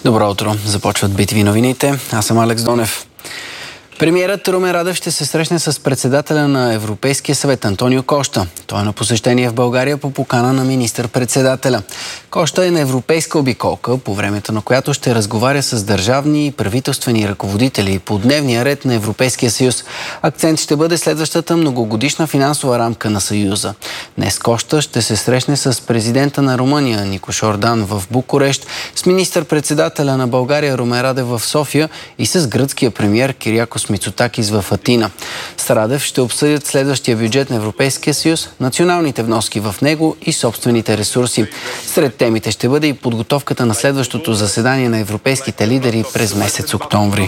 Добро утро. Започват битви новините. Аз съм Алекс Донев. Премиерът Румен Радев ще се срещне с председателя на Европейския съвет Антонио Кошта. Той е на посещение в България по покана на министър-председателя. Кошта е на европейска обиколка, по времето на която ще разговаря с държавни и правителствени ръководители по дневния ред на Европейския съюз. Акцент ще бъде следващата многогодишна финансова рамка на Съюза. Днес Кошта ще се срещне с президента на Румъния Никош Ордан в Букурещ, с министър-председателя на България Румен Радев в София и с гръцкия премиер Кириакос Мицотакис в Атина. С Радев ще обсъдят следващия бюджет на Европейския съюз, националните вноски в него и собствените ресурси. Сред темите ще бъде и подготовката на следващото заседание на европейските лидери през месец октомври.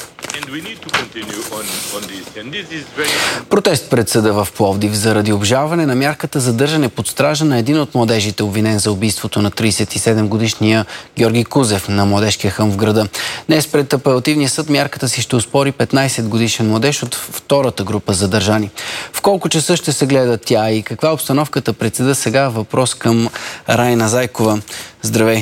Протест пред съда в Пловдив заради обжалване на мярката задържане под стража на един от младежите, обвинен за убийството на 37-годишния Георги Кузев на младежкия хъм в града. Днес пред апелативния съд мярката си ще оспори 15-годишен младеж от втората група задържани. В колко часа ще се гледа тя и каква е обстановката пред съда сега? Въпрос към Райна Зайкова. Здравей!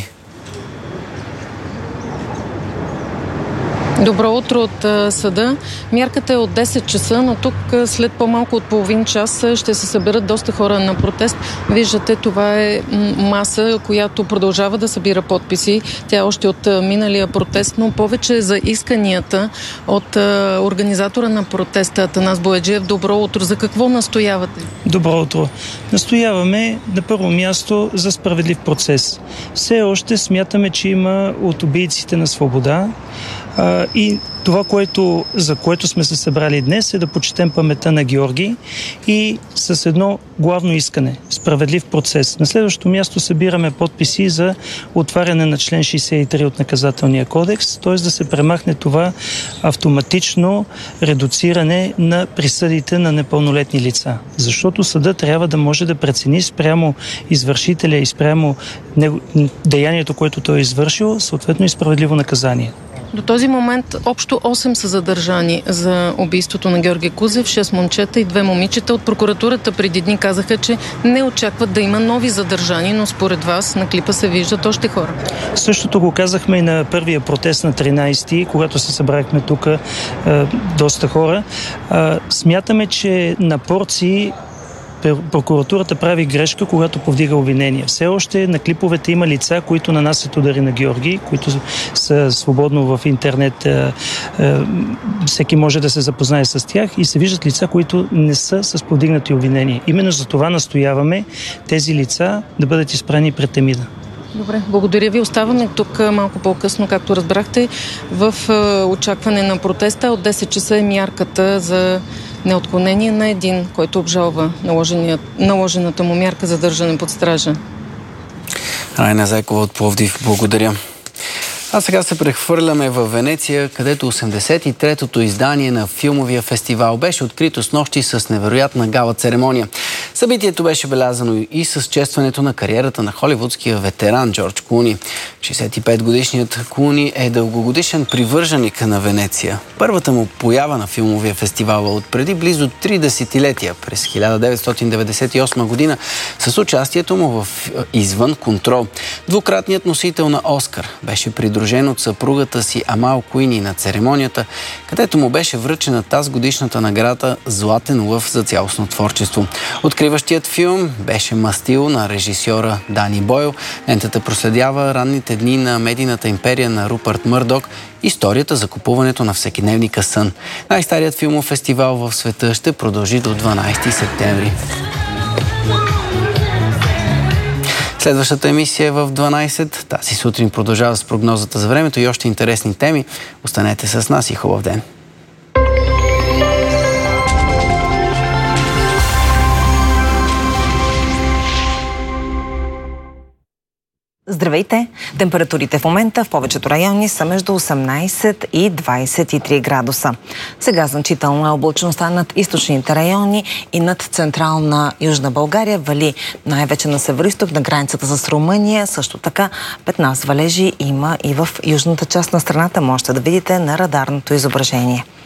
Добро утро от съда. Мярката е от 10 часа, но тук след по-малко от половин час ще се съберат доста хора на протест. Виждате, това е маса, която продължава да събира подписи. Тя е още от миналия протест, но повече за исканията от организатора на протеста Атанас Бояджиев. Добро утро. За какво настоявате? Добро утро. Настояваме на първо място за справедлив процес. Все още смятаме, че има от убийците на свобода. И това, за което сме се събрали днес, е да почетем паметта на Георги и с едно главно искане – справедлив процес. На следващото място събираме подписи за отваряне на член 63 от Наказателния кодекс, т.е. да се премахне това автоматично редуциране на присъдите на непълнолетни лица. Защото съдът трябва да може да прецени спрямо извършителя и спрямо деянието, което той е извършил, съответно и справедливо наказание. До този момент общо 8 са задържани за убийството на Георги Кузев, 6 момчета и 2 момичета. От прокуратурата преди дни казаха, че не очакват да има нови задържани, но според вас на клипа се виждат още хора. Същото го казахме и на първия протест на 13-ти, когато се събрахме тук доста хора. Смятаме, че на порции прокуратурата прави грешка, когато повдига обвинения. Все още на клиповете има лица, които нанасят удари на Георги, които са свободно в интернет. Всеки може да се запознае с тях и се виждат лица, които не са с повдигнати обвинения. Именно за това настояваме тези лица да бъдат изправени пред Темида. Добре, благодаря ви. Оставаме тук малко по-късно, както разбрахте, в очакване на протеста. От 10 часа е мярката за неотклонение на един, който обжалва наложената му мярка за държане под стража. Райна Зайкова от Пловдив, благодаря. А сега се прехвърляме в Венеция, където 83-тото издание на филмовия фестивал беше открито снощи с невероятна гала церемония. Събитието беше белязано и с честването на кариерата на холивудския ветеран Джордж Клуни. 65-годишният Клуни е дългогодишен привърженик на Венеция. Първата му поява на филмовия фестивал от преди близо 3 десетилетия, през 1998 година, с участието му в Извън контрол. Двукратният носител на Оскар беше придружен от съпругата си Амал Куини на церемонията, където му беше връчена тазгодишната награда Златен лъв за цялостно творчество. Откриващият филм беше Мастил на режисьора Дани Бойл. Лентата проследява ранните дни на медийната империя на Рупърт Мърдок, историята за купуването на всекидневника сън. Най-старият филмов фестивал в света ще продължи до 12 септември. Следващата емисия е в 12. Тази сутрин продължава с прогнозата за времето и още интересни теми. Останете с нас и хубав ден! Здравейте! Температурите в момента в повечето райони са между 18 и 23 градуса. Сега значителна е облачността над източните райони и над централна Южна България. Вали най-вече на североизток, на границата с Румъния. Също така 15 валежи има и в южната част на страната. Можете да видите на радарното изображение.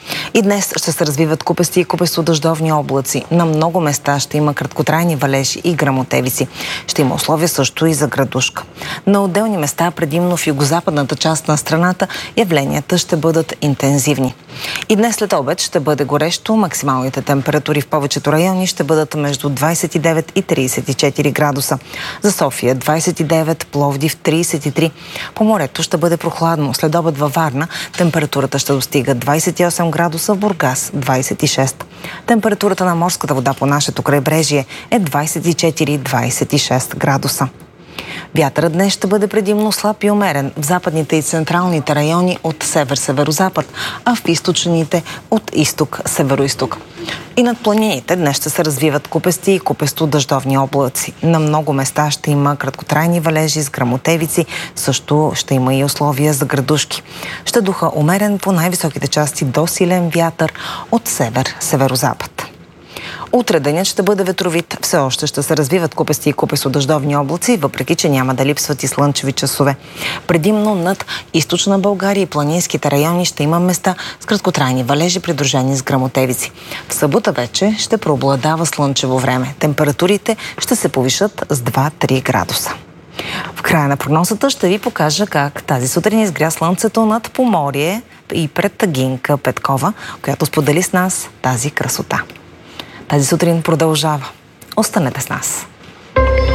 И днес ще се развиват купести и купесто-дъждовни облаци. На много места ще има краткотрайни валежи и гръмотевици. Ще има условия също и за градушка. На отделни места, предимно в югозападната част на страната, явленията ще бъдат интензивни. И днес след обед ще бъде горещо. Максималните температури в повечето райони ще бъдат между 29 и 34 градуса. За София 29, Пловдив 33. По морето ще бъде прохладно. След обед във Варна температурата ще достига 28 градуса, в Бургас 26. Температурата на морската вода по нашето крайбрежие е 24-26 градуса. Вятърът днес ще бъде предимно слаб и умерен в западните и централните райони от север-северозапад, а в източните от изток-североизток. И над планините днес ще се развиват купести и купесто-дъждовни облаци. На много места ще има краткотрайни валежи с гръмотевици, също ще има и условия за градушки. Ще духа умерен по най-високите части до силен вятър от север-северозапад. Утре денят ще бъде ветровит. Все още ще се развиват купести и купесто-дъждовни облаци, въпреки че няма да липсват и слънчеви часове. Предимно над източна България и планинските райони ще има места с краткотрайни валежи, придружени с гръмотевици. В събота вече ще преобладава слънчево време. Температурите ще се повишат с 2-3 градуса. В края на прогнозата ще ви покажа как тази сутрин изгря слънцето над Поморие и пред Гинка Петкова, която сподели с нас тази красота. Тази сутрин продължава. Останете с нас.